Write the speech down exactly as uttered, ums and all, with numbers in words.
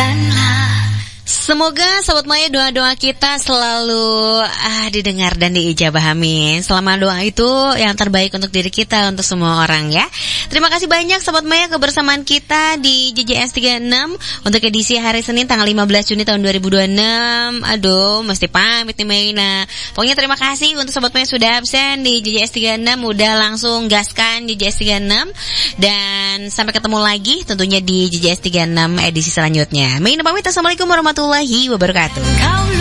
Semoga Sobat Maya doa-doa kita selalu ah, didengar dan diijabah, amin. Selama doa itu yang terbaik untuk diri kita, untuk semua orang ya. Terima kasih banyak Sobat Maya kebersamaan kita di J J S tiga puluh enam untuk edisi hari Senin tanggal lima belas Juni tahun dua ribu dua puluh enam. Aduh, mesti pamit nih Maina. Pokoknya terima kasih untuk Sobat Maya sudah absen di J J S tiga puluh enam, udah langsung gaskan J J S tiga puluh enam. Dan sampai ketemu lagi tentunya di J J S tiga puluh enam edisi selanjutnya. Maina pamit, assalamualaikum warahmatullahi wabarakatuh.